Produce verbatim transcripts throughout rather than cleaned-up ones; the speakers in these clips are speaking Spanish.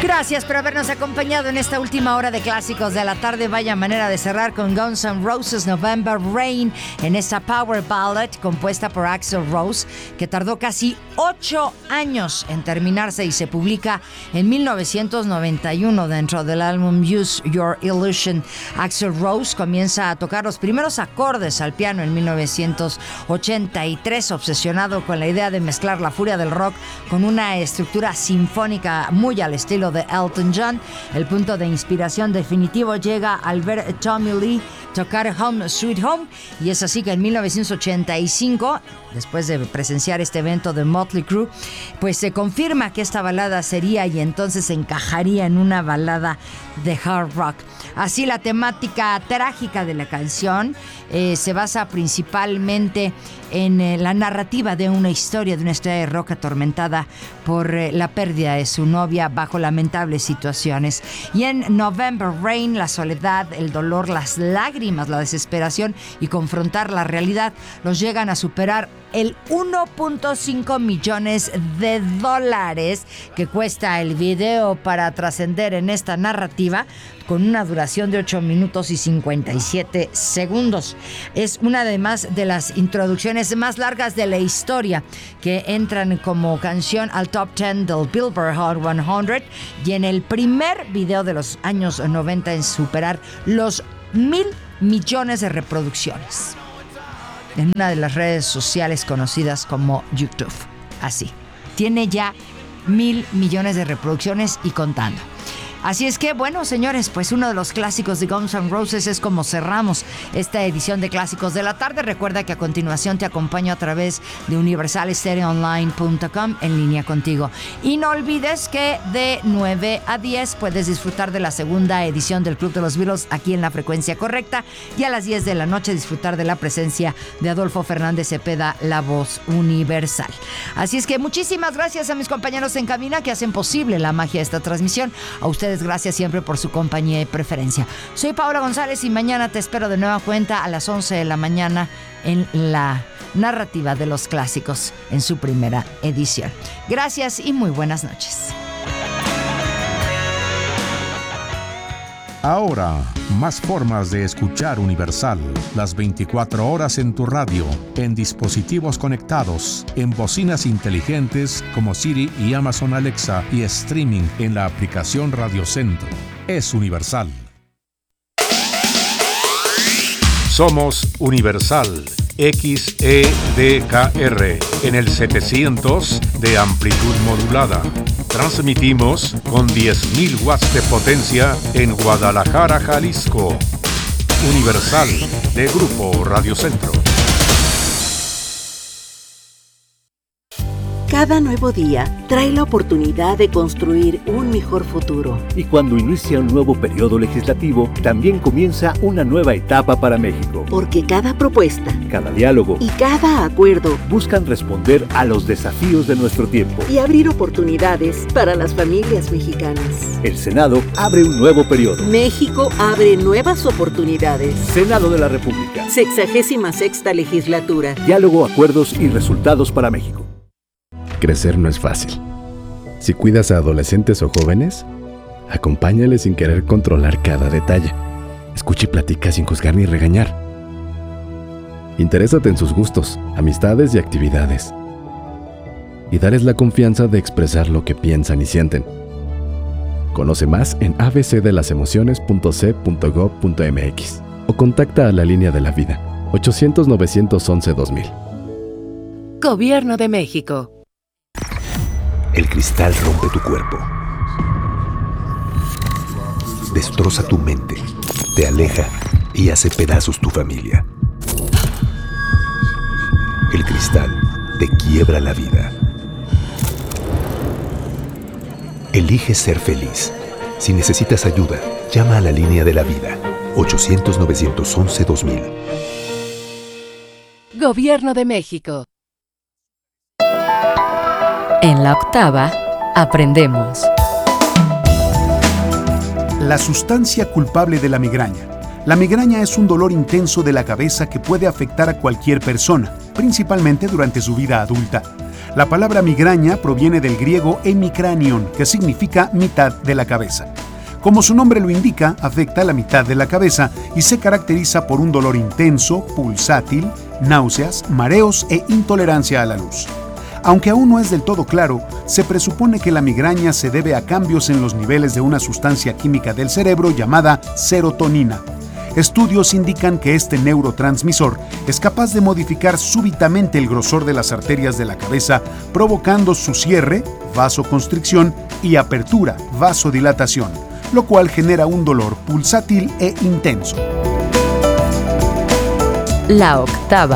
Gracias por habernos acompañado en esta última hora de clásicos de la tarde. Vaya manera de cerrar con Guns N' Roses November Rain en esta power ballad compuesta por Axl Rose, que tardó casi ocho años en terminarse y se publica en mil novecientos noventa y uno dentro del álbum Use Your Illusion. Axl Rose comienza a tocar los primeros acordes al piano en mil novecientos ochenta y tres, obsesionado con la idea de mezclar la furia del rock con una estructura sinfónica muy al estilo de Elton John. El punto de inspiración definitivo llega al ver Tommy Lee tocar Home Sweet Home, y es así que en mil novecientos ochenta y cinco, después de presenciar este evento de Motley Crue, pues se confirma que esta balada sería y entonces encajaría en una balada de hard rock. Así, la temática trágica de la canción eh, se basa principalmente en eh, la narrativa de una historia de una estrella de rock atormentada por eh, la pérdida de su novia bajo lamentables situaciones. Y en November Rain, la soledad, el dolor, las lágrimas, la desesperación y confrontar la realidad los llegan a superar el uno punto cinco millones de dólares que cuesta el video para trascender en esta narrativa, con una duración de ocho minutos y cincuenta y siete segundos. Es una además de las introducciones más largas de la historia, que entran como canción al top diez del Billboard Hot cien, y en el primer video de los años noventa en superar los mil millones de reproducciones en una de las redes sociales conocidas como YouTube. Así, tiene ya mil millones de reproducciones y contando. Así es que, bueno, señores, pues uno de los clásicos de Guns N' Roses es como cerramos esta edición de Clásicos de la Tarde. Recuerda que a continuación te acompaño a través de universal stereo online punto com, en línea contigo. Y no olvides que de nueve a diez puedes disfrutar de la segunda edición del Club de los Beatles aquí en la frecuencia correcta, y a las diez de la noche disfrutar de la presencia de Adolfo Fernández Cepeda, la voz universal. Así es que muchísimas gracias a mis compañeros en cabina que hacen posible la magia de esta transmisión. A ustedes, gracias siempre por su compañía y preferencia. Soy Paola González y mañana te espero de nueva cuenta a las once de la mañana en la narrativa de los clásicos en su primera edición. Gracias y muy buenas noches. Ahora, más formas de escuchar Universal. Las veinticuatro horas en tu radio, en dispositivos conectados, en bocinas inteligentes como Siri y Amazon Alexa, y streaming en la aplicación Radio Centro. Es Universal. Somos Universal X E D K R en el setecientos de amplitud modulada. Transmitimos con diez mil watts de potencia en Guadalajara, Jalisco. Universal, de Grupo Radio Centro. Cada nuevo día trae la oportunidad de construir un mejor futuro. Y cuando inicia un nuevo periodo legislativo, también comienza una nueva etapa para México. Porque cada propuesta, cada diálogo y cada acuerdo buscan responder a los desafíos de nuestro tiempo y abrir oportunidades para las familias mexicanas. El Senado abre un nuevo periodo. México abre nuevas oportunidades. Senado de la República. Sexagésima sexta legislatura. Diálogo, acuerdos y resultados para México. Crecer no es fácil. Si cuidas a adolescentes o jóvenes, acompáñales sin querer controlar cada detalle. Escucha y platica sin juzgar ni regañar. Interésate en sus gustos, amistades y actividades. Y dales la confianza de expresar lo que piensan y sienten. Conoce más en a b c de las emociones punto c punto gob punto m x o contacta a la línea de la vida ochocientos, novecientos once, dos mil. Gobierno de México. El cristal rompe tu cuerpo, destroza tu mente, te aleja y hace pedazos tu familia. El cristal te quiebra la vida. Elige ser feliz. Si necesitas ayuda, llama a la línea de la vida ochocientos, novecientos once, dos mil. Gobierno de México. En la octava, aprendemos. La sustancia culpable de la migraña. La migraña es un dolor intenso de la cabeza que puede afectar a cualquier persona, principalmente durante su vida adulta. La palabra migraña proviene del griego hemicranion, que significa mitad de la cabeza. Como su nombre lo indica, afecta la mitad de la cabeza y se caracteriza por un dolor intenso, pulsátil, náuseas, mareos e intolerancia a la luz. Aunque aún no es del todo claro, se presupone que la migraña se debe a cambios en los niveles de una sustancia química del cerebro llamada serotonina. Estudios indican que este neurotransmisor es capaz de modificar súbitamente el grosor de las arterias de la cabeza, provocando su cierre, vasoconstricción, y apertura, vasodilatación, lo cual genera un dolor pulsátil e intenso. La octava.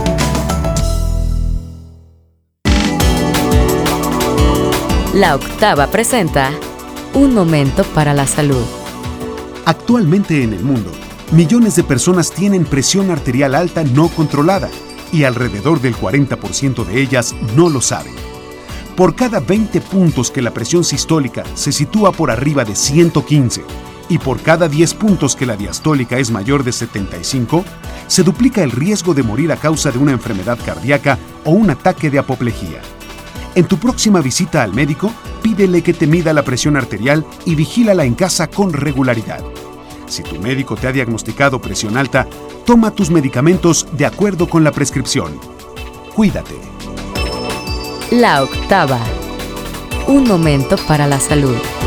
La octava presenta Un momento para la salud. Actualmente en el mundo, millones de personas tienen presión arterial alta no controlada y alrededor del cuarenta por ciento de ellas no lo saben. Por cada veinte puntos que la presión sistólica se sitúa por arriba de ciento quince y por cada diez puntos que la diastólica es mayor de setenta y cinco, se duplica el riesgo de morir a causa de una enfermedad cardíaca o un ataque de apoplejía. En tu próxima visita al médico, pídele que te mida la presión arterial y vigílala en casa con regularidad. Si tu médico te ha diagnosticado presión alta, toma tus medicamentos de acuerdo con la prescripción. Cuídate. La octava. Un momento para la salud.